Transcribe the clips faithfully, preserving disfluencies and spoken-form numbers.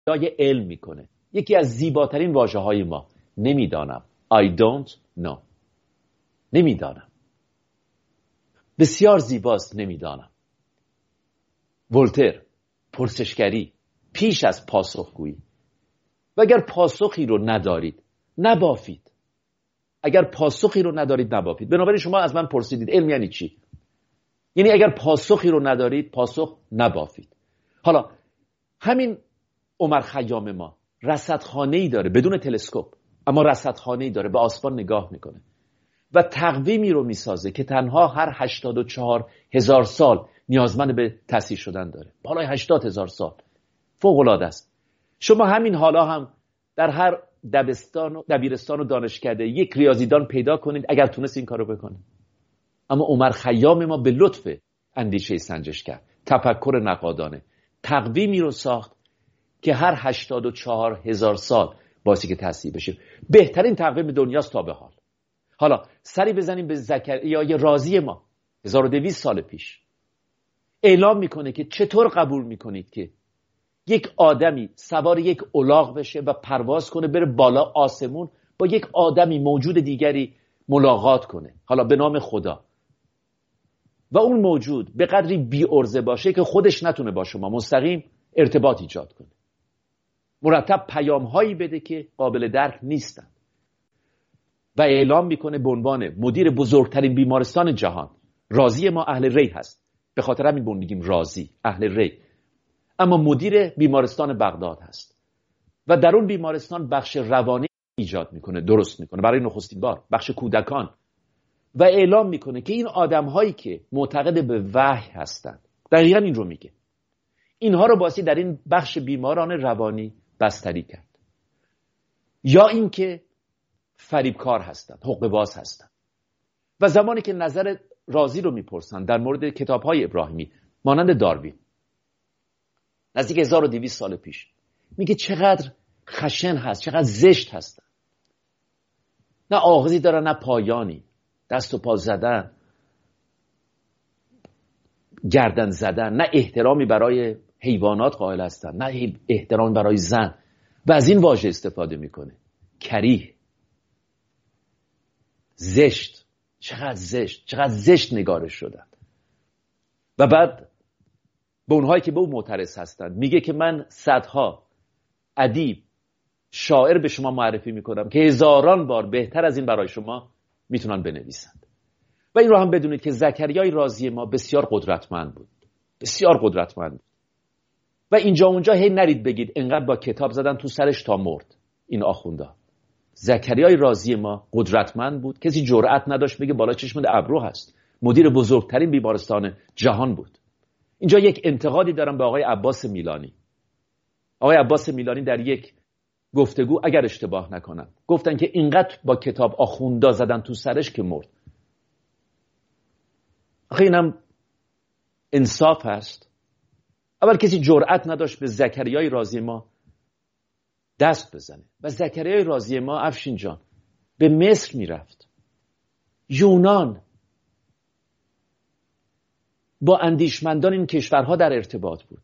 ادعای علم میکنه. یکی از زیباترین واژه های ما، نمیدانم. I don't know. نمیدانم. بسیار زیباست نمیدانم. ولتر، پرسشگری پیش از پاسخگویی. و اگر پاسخی رو ندارید نبافید. اگر پاسخی رو ندارید نبافید. بنابراین شما از من پرسیدید علم یعنی چی؟ یعنی اگر پاسخی رو ندارید پاسخ نبافید. حالا همین عمر خیام ما رصدخانه‌ای داره بدون تلسکوپ، اما رصدخانه‌ای داره، به آسمان نگاه میکنه و تقویمی رو میسازه که تنها هر هشتاد و چهار هزار سال نیازمند به تصحیح شدن داره. بالای هشتاد هزار سال. فوق العاده است. شما همین حالا هم در هر دبستان و دبیرستان و دانشکده یک ریاضیدان پیدا کنید اگر تونست این کارو بکنه. اما عمر خیام ما به لطف اندیشه سنجش کرد، تفکر نقادانه، تقویمی رو ساخت که هر هشتاد و چهار هزار سال باعثی که تصحیح بشه. بهترین تقویم دنیاست تا به حال. حالا سری بزنیم به زکریای رازی ما هزار و دویست سال پیش. اعلام میکنه که چطور قبول میکنید که یک آدمی سوار یک الاغ بشه و پرواز کنه بره بالا آسمون با یک آدمی موجود دیگری ملاقات کنه، حالا به نام خدا، و اون موجود به قدری بی ارزه باشه که خودش نتونه با شما مستقیم ارتباط ایجاد کنه، مرتب پیام هایی بده که قابل درک نیستن و اعلام میکنه به عنوان مدیر بزرگترین بیمارستان جهان. رازی ما اهل ری هست، به خاطر همین بون میگیم رازی، اهل ری، اما مدیر بیمارستان بغداد هست و در اون بیمارستان بخش روانی ایجاد میکنه، درست میکنه برای نخستین بار، بخش کودکان، و اعلام میکنه که این آدم هایی که معتقد به وحی هستند، دقیقا این رو میگه، اینها رو باسی در این بخش بیماران روانی بستری کرد، یا اینکه فریبکار هستند، حقه باز هستند. و زمانی که نظر رازی رو میپرسن در مورد کتاب های ابراهیمی مانند داروین نزدیک هزار و دویست سال پیش، میگه چقدر خشن هست، چقدر زشت هستن، نه آغازی دارن نه پایانی، دست و پا زدن، گردن زدن، نه احترامی برای حیوانات قائل هستن، نه احترامی برای زن، و از این واژه استفاده میکنه، کریه، زشت، چقدر زشت، چقدر زشت نگارش شدن. و بعد به اونهایی که به اون معترض هستند میگه که من صدها ادیب، شاعر به شما معرفی میکنم که هزاران بار بهتر از این برای شما میتونن بنویسند. و این رو هم بدونید که زکریای رازی ما بسیار قدرتمند بود، بسیار قدرتمند بود. و اینجا اونجا هی نرید بگید انقدر با کتاب زدن تو سرش تا مرد این آخوندا. زکریای رازی ما قدرتمند بود، کسی جرأت نداشت بگه بالا چشم ابرو هست، مدیر بزرگترین بیمارستان جهان بود. اینجا یک انتقادی دارم به آقای عباس میلانی. آقای عباس میلانی در یک گفتگو، اگر اشتباه نکنم، گفتن که اینقدر با کتاب آخوندا زدن تو سرش که مرد. آخه اینم انصاف هست. اول کسی جرأت نداشت به زکریای رازی ما دست بزنه و زکریای رازی ما، افشین جان، به مصر میرفت، یونان، با اندیشمندان این کشورها در ارتباط بود،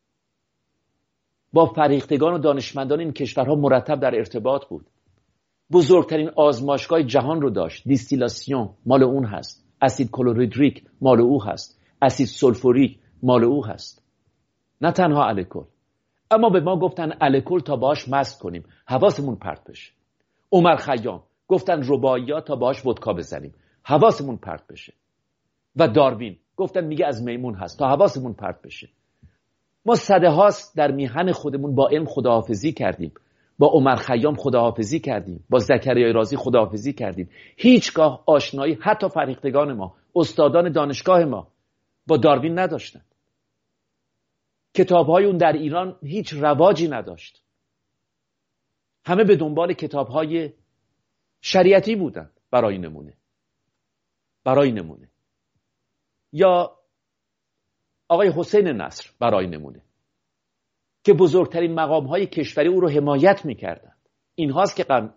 با فریختگان و دانشمندان این کشورها مرتب در ارتباط بود، بزرگترین آزمایشگاه جهان رو داشت، دیستیلاسیون مال اون هست، اسید کلوریدریک مال او هست، اسید سولفوریک مال او هست، نه تنها الکل. اما به ما گفتن الکل تا باش مست کنیم، حواسمون پرت بشه. عمر خیام گفتن رباعیات تا باش ودکا بزنیم، حواسمون پرت بشه. و داروین گفتن میگه از میمون هست، تا حواسمون پرت بشه. ما صده هاست در میهن خودمون با علم خداحافظی کردیم، با عمر خیام خداحافظی کردیم، با زکریای رازی خداحافظی کردیم. هیچگاه آشنایی حتی فریختگان ما، استادان دانشگاه ما با داروین نداشتن. کتاب‌های اون در ایران هیچ رواجی نداشت. همه به دنبال کتاب‌های شریعتی بودن. برای نمونه برای نمونه یا آقای حسین نصر برای نمونه که بزرگترین مقام‌های کشوری او رو حمایت می‌کردند. این هاست که غم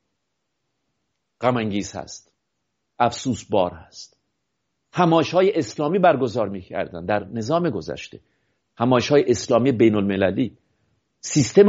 غم انگیز هست، افسوس بار هست. همایش‌های اسلامی برگزار می‌کردند در نظام گذشته، همایش‌های اسلامی بین‌المللی. سیستم